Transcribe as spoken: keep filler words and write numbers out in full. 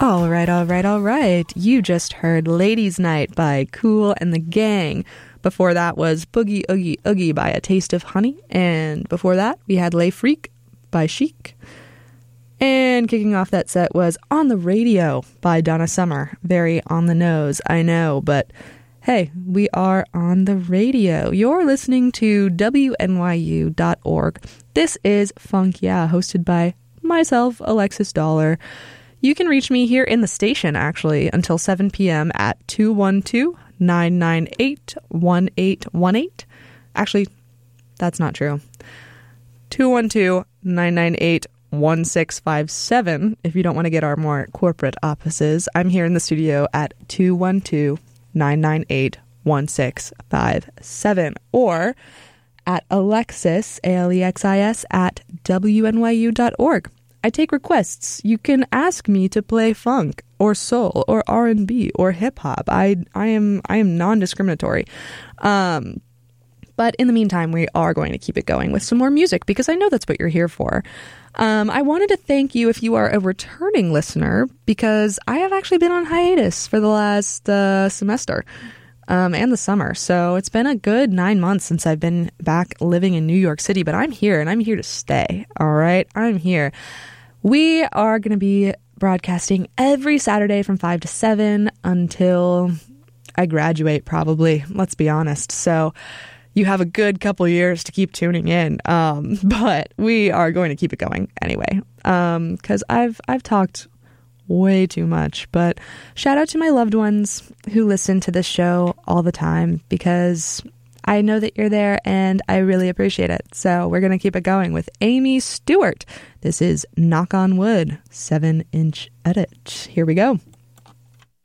All right, all right, all right. You just heard Ladies Night by Kool and the Gang. Before that was Boogie Oogie Oogie by A Taste of Honey. And before that, we had Les Freaks by Chic. And kicking off that set was On the Radio by Donna Summer. Very on the nose, I know, but hey, we are on the radio. You're listening to W N Y U dot org. This is Funk Yeah, hosted by myself, Alexis Dollar. You can reach me here in the station, actually, until seven p.m. at two one two, nine nine eight, one eight one eight. Actually, that's not true. two one two, nine nine eight, one six five seven. If you don't want to get our more corporate offices, I'm here in the studio at two one two, nine nine eight, one six five seven. Or at Alexis, A L E X I S, at W N Y U dot org. I take requests. You can ask me to play funk or soul or R and B or hip hop. I I am I am non-discriminatory. Um, but in the meantime, we are going to keep it going with some more music because I know that's what you're here for. Um, I wanted to thank you if you are a returning listener because I have actually been on hiatus for the last uh, semester um, and the summer. So it's been a good nine months since I've been back living in New York City, but I'm here and I'm here to stay. All right, I'm here. We are going to be broadcasting every Saturday from five to seven until I graduate, probably. Let's be honest. So you have a good couple years to keep tuning in. Um, but we are going to keep it going anyway. Um, because I've I've talked way too much. But shout out to my loved ones who listen to this show all the time because I know that you're there and I really appreciate it. So we're going to keep it going with Amy Stewart. This is Knock on Wood, seven inch edit. Here we go.